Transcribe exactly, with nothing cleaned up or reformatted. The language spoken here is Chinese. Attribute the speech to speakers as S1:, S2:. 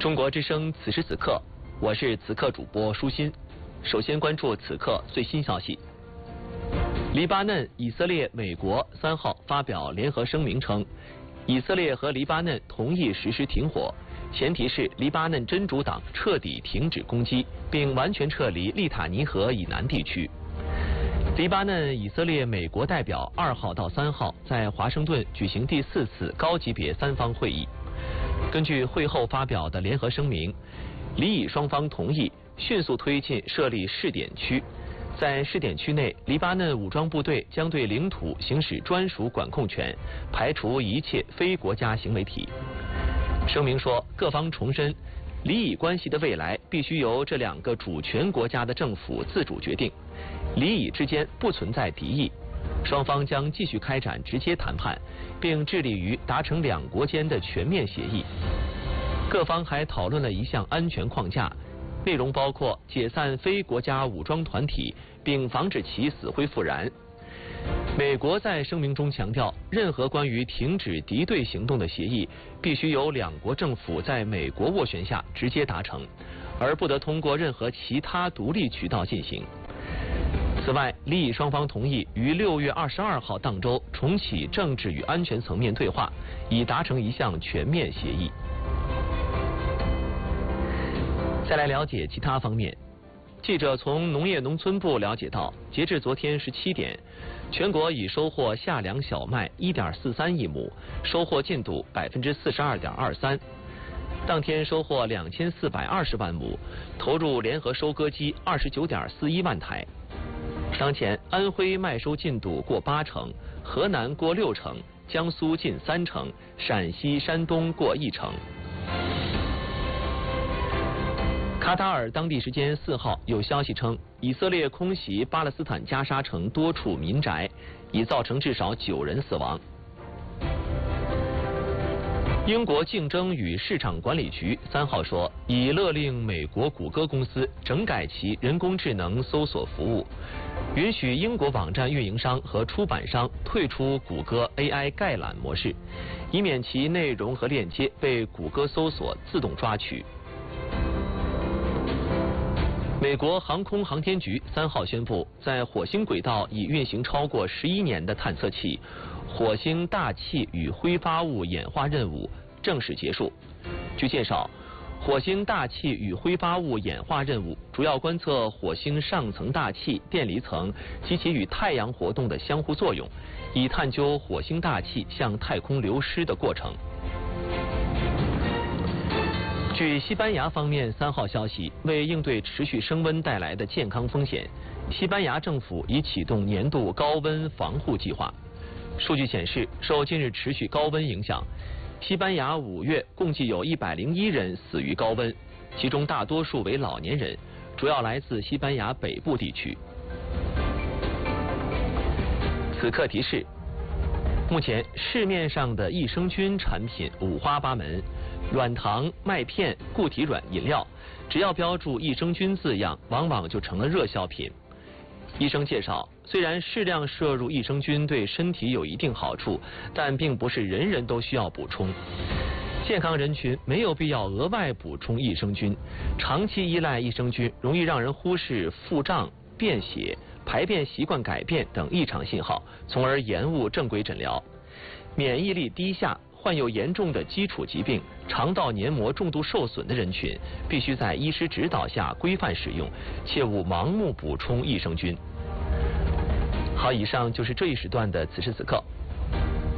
S1: 中国之声此时此刻，我是此刻主播舒心。首先关注此刻最新消息。黎巴嫩、以色列、美国三号发表联合声明称，以色列和黎巴嫩同意实施停火，前提是黎巴嫩真主党彻底停止攻击，并完全撤离利塔尼河以南地区。黎巴嫩、以色列、美国代表二号到三号在华盛顿举行第四次高级别三方会议。根据会后发表的联合声明，黎以双方同意迅速推进设立试点区，在试点区内，黎巴嫩武装部队将对领土行使专属管控权，排除一切非国家行为体。声明说，各方重申，黎以关系的未来必须由这两个主权国家的政府自主决定，黎以之间不存在敌意。双方将继续开展直接谈判，并致力于达成两国间的全面协议。各方还讨论了一项安全框架，内容包括解散非国家武装团体，并防止其死灰复燃。美国在声明中强调，任何关于停止敌对行动的协议，必须由两国政府在美国斡旋下直接达成，而不得通过任何其他独立渠道进行。此外，黎以双方同意于六月二十二号当周重启政治与安全层面对话，以达成一项全面协议。再来了解其他方面。记者从农业农村部了解到，截至昨天十七点，全国已收获夏粮小麦一点四三亿亩，收获进度百分之四十二点二三。当天收获两千四百二十万亩，投入联合收割机二十九点四一万台。当前，安徽麦收进度过八成，河南过六成，江苏近三成，陕西、山东过一成。卡塔尔当地时间四号有消息称，以色列空袭巴勒斯坦加沙城多处民宅，已造成至少九人死亡。英国竞争与市场管理局三号说，已勒令美国谷歌公司整改其人工智能搜索服务，允许英国网站运营商和出版商退出谷歌 A I 概览模式，以免其内容和链接被谷歌搜索自动抓取。美国航空航天局三号宣布，在火星轨道已运行超过十一年的探测器火星大气与挥发物演化任务正式结束。据介绍，火星大气与挥发物演化任务主要观测火星上层大气、电离层及其与太阳活动的相互作用，以探究火星大气向太空流失的过程。据西班牙方面三号消息，为应对持续升温带来的健康风险，西班牙政府已启动年度高温防护计划。数据显示，受近日持续高温影响，西班牙五月共计有一百零一人死于高温，其中大多数为老年人，主要来自西班牙北部地区。此刻提示：目前市面上的益生菌产品五花八门，软糖、麦片、固体软饮料，只要标注益生菌字样，往往就成了热销品。医生介绍，虽然适量摄入益生菌对身体有一定好处，但并不是人人都需要补充。健康人群没有必要额外补充益生菌，长期依赖益生菌容易让人忽视腹胀、便血、排便习惯改变等异常信号，从而延误正规诊疗。免疫力低下、患有严重的基础疾病、肠道黏膜重度受损的人群，必须在医师指导下规范使用，切勿盲目补充益生菌。好，以上就是这一时段的此时此刻，